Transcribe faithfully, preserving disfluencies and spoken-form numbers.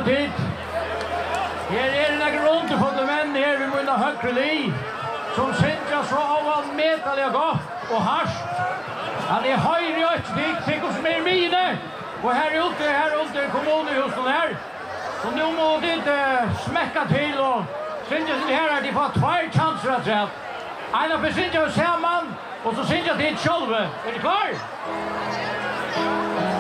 du tid. Her er det noen underfulle menn her ved mine høyre liv, som synger så avmedelig godt og harskt. Han er høyre i øyne, tenk oss mer mine. Og her ute, her ute i kommunehusen her. Så nu må de uh, smekka til og synger sin her at de får tvær chanser at seg. En av synger sammen, og så synger de selv. Er du klar?